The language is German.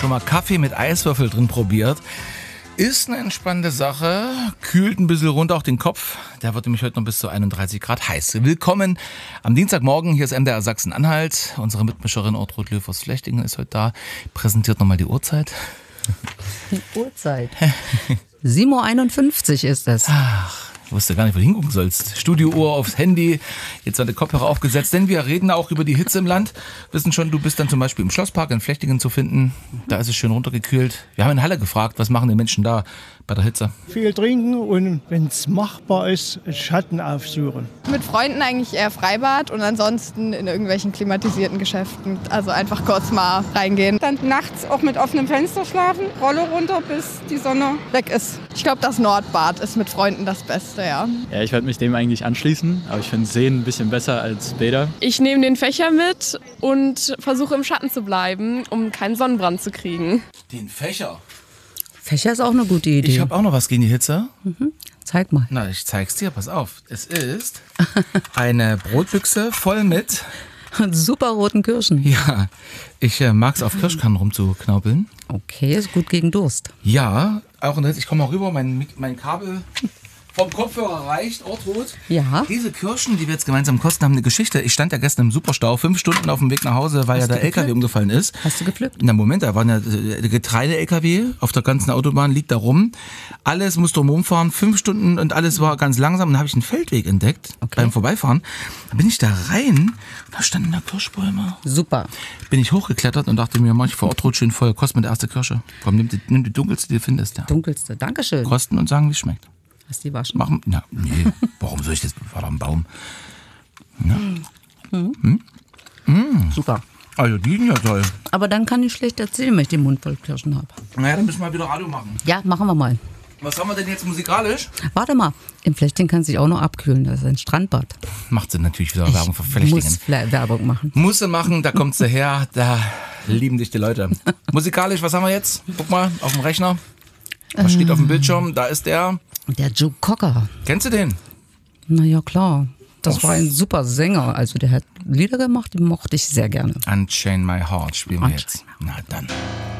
Schon mal Kaffee mit Eiswürfel drin probiert? Ist eine entspannende Sache, kühlt ein bisschen runter auch den Kopf. Der wird nämlich heute noch bis zu 31 Grad heiß. Willkommen am Dienstagmorgen, hier ist MDR Sachsen-Anhalt. Unsere Mitmischerin Ortrud Löfers-Flechtingen ist heute da, präsentiert nochmal die Uhrzeit. Die Uhrzeit. 7.51 Uhr ist es. Ach, ich wusste gar nicht, wo du hingucken sollst. Studiouhr aufs Handy, jetzt hat der Kopfhörer aufgesetzt, denn wir reden auch über die Hitze im Land. Wissen schon, du bist dann zum Beispiel im Schlosspark in Flechtingen zu finden. Da ist es schön runtergekühlt. Wir haben in Halle gefragt, was machen die Menschen da bei der Hitze? Viel trinken und, wenn es machbar ist, Schatten aufsuchen. Mit Freunden eigentlich eher Freibad und ansonsten in irgendwelchen klimatisierten Geschäften. Also einfach kurz mal reingehen. Dann nachts auch mit offenem Fenster schlafen, Rolle runter, bis die Sonne weg ist. Ich glaube, das Nordbad ist mit Freunden das Beste, ja. Ja, ich werde mich dem eigentlich anschließen, aber ich finde Seen ein bisschen besser als Bäder. Ich nehme den Fächer mit und versuche im Schatten zu bleiben, um keinen Sonnenbrand zu kriegen. Den Fächer? Fächer ist auch eine gute Idee. Ich habe auch noch was gegen die Hitze. Zeig mal. Na, ich zeig's dir, pass auf. Es ist eine Brotbüchse voll mit... Super roten Kirschen. Ja, ich mag's auf Kirschkannen rumzuknaubeln. Okay, ist gut gegen Durst. Ja, auch in der Hitze. Ich komme auch rüber, mein Kabel vom Kopfhörer reicht, Ortrud. Ja. Diese Kirschen, die wir jetzt gemeinsam kosten, haben eine Geschichte. Ich stand ja gestern im Superstau, 5 Stunden auf dem Weg nach Hause, weil ja der LKW umgefallen ist. Hast du gepflückt? Na Moment, da waren ja Getreide-LKW auf der ganzen Autobahn, liegt da rum. Alles musste rumfahren, 5 Stunden und alles war ganz langsam. Und dann habe ich einen Feldweg entdeckt beim Vorbeifahren. Da bin ich da rein und da standen da Kirschbäume. Super. Bin ich hochgeklettert und dachte mir, mach ich vor Ortrud schön voll, kost mir die erste Kirsche. Komm, nimm die dunkelste, die du findest. Ja. Dunkelste, Dankeschön. Kosten und sagen, wie es schmeckt. Hast du die waschen? Machen? Na, nee. Warum soll ich das? War da ein Baum. Ja. Super. Also, die sind ja toll. Aber dann kann ich schlecht erzählen, wenn ich den Mund voll Kirschen habe. Naja, dann müssen wir wieder Radio machen. Ja, machen wir mal. Was haben wir denn jetzt musikalisch? Warte mal, im Flechtingen kann sich auch noch abkühlen. Das ist ein Strandbad. Macht sie natürlich wieder Werbung für Flechtingen. Muss Werbung machen. Muss sie machen, da kommt sie her. Da lieben dich die Leute. Musikalisch, was haben wir jetzt? Guck mal, auf dem Rechner. Was steht auf dem Bildschirm? Da ist der... Der Joe Cocker. Kennst du den? Na ja, klar. Das war ein super Sänger. Also der hat Lieder gemacht, die mochte ich sehr gerne. Unchain My Heart spielen wir jetzt. Na dann.